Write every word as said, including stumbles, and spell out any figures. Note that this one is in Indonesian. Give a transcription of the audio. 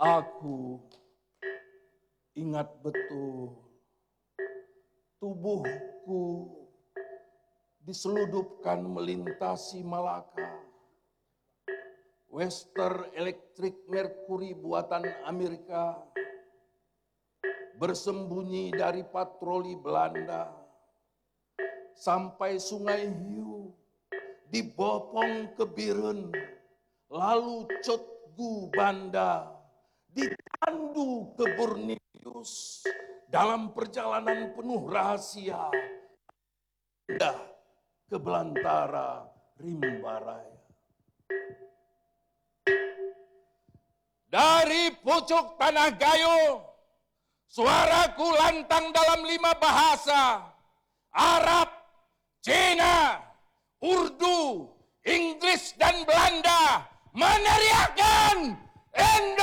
Aku ingat betul tubuhku diseludupkan melintasi Malaka. Western Electric Mercury buatan Amerika bersembunyi dari patroli Belanda sampai Sungai Hiu, dibopong ke Biren, lalu Cotgu Banda, ditandu ke Borneus dalam perjalanan penuh rahasia pindah ke belantara rimba raya. Dari pucuk tanah Gayo, suaraku lantang dalam lima bahasa, Arab, Cina, Urdu, Inggris, dan Belanda, meneriakkan Indonesia!